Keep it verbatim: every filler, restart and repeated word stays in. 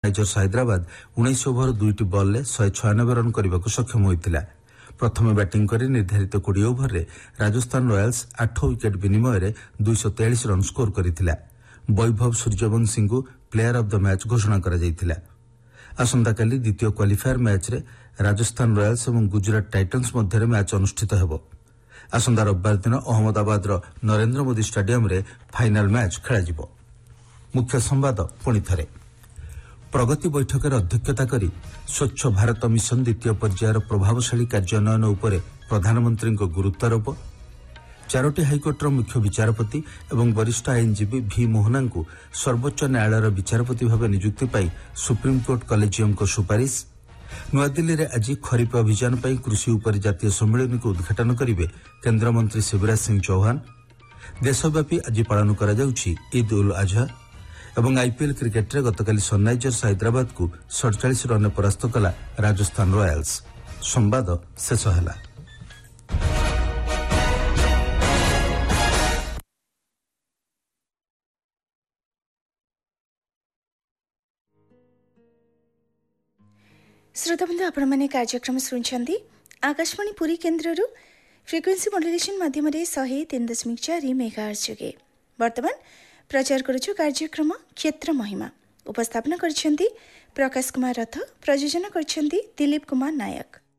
Sunrisers Hyderabad ଉଣେଇଶ over ଦୁଇଟି ବଲ୍ରେ ଶହେ ଛୟାନବେ ରନ୍ କରିବାକୁ ସକ୍ଷମ ହୋଇଥିଲା। ପ୍ରଥମେ ବ୍ୟାଟିଂ କରି ନିର୍ଦ୍ଧାରିତ କୋଡ଼ିଏ ଓଭରରେ ରାଜସ୍ଥାନ ରୟାଲ୍ସ ଆଠ ୱିକେଟ୍ ବିନିମୟରେ ଦୁଇଶହ ତେୟାଳିଶ ରନ୍ ସ୍କୋର କରିଥିଲା। ବୈଭବ ସୂର୍ଯ୍ୟବଂଶୀଙ୍କୁ ପ୍ଲେୟାର ଅଫ୍ ଦ ମ୍ୟାଚ୍ ଘୋଷଣା କରାଯାଇଥିଲା। ଆସନ୍ତାକାଲି ଦ୍ୱିତୀୟ କ୍ୱାଲିଫାୟାର ମ୍ୟାଚ୍ରେ ରାଜସ୍ଥାନ ରୟାଲ୍ସ ଏବଂ ଗୁଜରାଟ ଟାଇଟନ୍ସ ମଧ୍ୟରେ ମ୍ୟାଚ୍ ଅନୁଷ୍ଠିତ ହେବ। ଆସନ୍ତା ରବିବାର ଦିନ ଅହମ୍ମଦାବାଦର ନରେନ୍ଦ୍ର ମୋଦି ଷ୍ଟାଡିୟମରେ ଫାଇନାଲ୍ ମ୍ୟାଚ୍ ଖେଳାଯିବ। ମୁଖ୍ୟ ସମ୍ବାଦ ପୁଣି ଥରେ। ପ୍ରଗତି ବୈଠକରେ ଅଧ୍ୟକ୍ଷତା କରି ସ୍ୱଚ୍ଛ ଭାରତ ମିଶନ ଦ୍ୱିତୀୟ ପର୍ଯ୍ୟାୟର ପ୍ରଭାବଶାଳୀ କାର୍ଯ୍ୟାନ୍ୱୟନ ଉପରେ ପ୍ରଧାନମନ୍ତ୍ରୀଙ୍କ ଗୁରୁତ୍ୱାରୋପ। ଚାରୋଟି ହାଇକୋର୍ଟର ମୁଖ୍ୟ ବିଚାରପତି ଏବଂ ବରିଷ୍ଠ ଆଇନଜୀବୀ ଭି ମୋହନାଙ୍କୁ ସର୍ବୋଚ୍ଚ ନ୍ୟାୟାଳୟର ବିଚାରପତି ଭାବେ ନିଯୁକ୍ତି ପାଇଁ ସୁପ୍ରିମକୋର୍ଟ କଲେଜିୟମଙ୍କ ସୁପାରିଶ। ନୂଆଦିଲ୍ଲୀରେ ଆଜି ଖରିଫ ଅଭିଯାନ ପାଇଁ କୃଷି ଉପରେ ଜାତୀୟ ସମ୍ମିଳନୀକୁ ଉଦ୍ଘାଟନ କରିବେ କେନ୍ଦ୍ରମନ୍ତ୍ରୀ ଶିବରାଜ ସିଂ ଚୌହାନ। ଦେଶବ୍ୟାପୀ ଆଜି ପାଳନ କରାଯାଉଛି ଇଦ୍ ଉଲ୍ ଆଝା। ଏବଂ ଆଇପିଏଲ୍ କ୍ରିକେଟରେ ଗତକାଲି ସନ୍ରାଇଜର୍ସ ହାଇଦ୍ରାବାଦକୁ ସତଚାଳିଶ ରନ୍ରେ ପରାସ୍ତ କଲା ରାଜସ୍ଥାନ ରୟାଲ୍ସ। ସମ୍ବାଦ ଶେଷ ହେଲା। श्रोताबंधु आपण कार्यक्रम शुणुंट आकाशवाणी पुरी केन्द्र फ्रिक्वेन्सी मॉड्युलेशन माध्यम शहे तीन दशमिक चार मेगाहर्ट्ज जोगे वर्तमान प्रचार करुछु कार्यक्रम क्षेत्र महिमा। उपस्थापना करछंती प्रकाश कुमार रथ, प्रयोजन करछंती दिलीप कुमार नायक।